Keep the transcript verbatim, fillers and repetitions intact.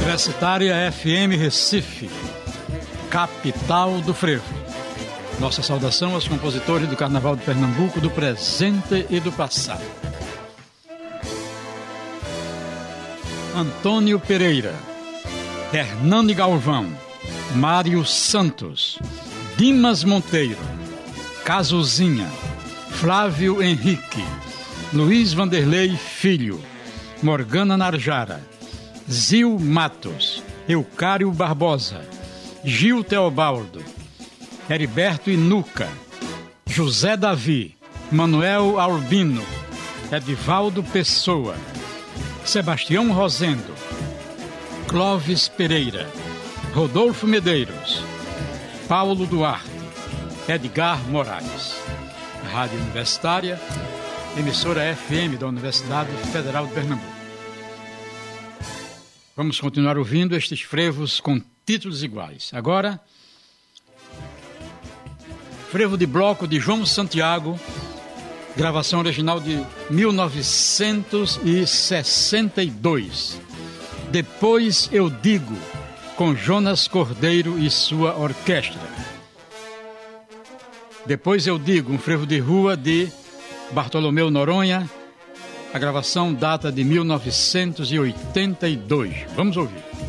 Universitária F M Recife, capital do frevo. Nossa saudação aos compositores do Carnaval de Pernambuco do presente e do passado. Antônio Pereira, Hernani Galvão, Mário Santos, Dimas Monteiro, Casuzinha, Flávio Henrique, Luiz Vanderlei Filho, Morgana Narjara, Zil Matos, Eucário Barbosa, Gil Teobaldo, Heriberto Inuca, José Davi, Manuel Albino, Edivaldo Pessoa, Sebastião Rosendo, Clóvis Pereira, Rodolfo Medeiros, Paulo Duarte, Edgar Moraes. Rádio Universitária, emissora F M da Universidade Federal de Pernambuco. Vamos continuar ouvindo estes frevos com títulos iguais. Agora, frevo de bloco de João Santiago, gravação original de mil novecentos e sessenta e dois. Depois Eu Digo, com Jonas Cordeiro e sua orquestra. Depois Eu Digo, um frevo de rua de Bartolomeu Noronha. A gravação data de mil novecentos e oitenta e dois. Vamos ouvir.